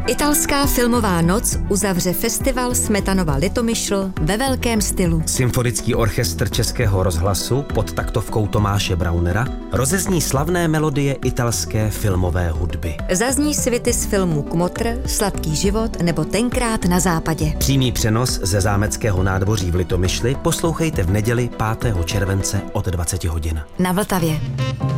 Italská filmová noc uzavře festival Smetanova Litomyšl ve velkém stylu. Symfonický orchestr Českého rozhlasu pod taktovkou Tomáše Braunera rozezní slavné melodie italské filmové hudby. Zazní svity z filmů Kmotr, Sladký život nebo Tenkrát na západě. Přímý přenos ze zámeckého nádvoří v Litomyšli poslouchejte v neděli 5. července od 20 hodin. Na Vltavě.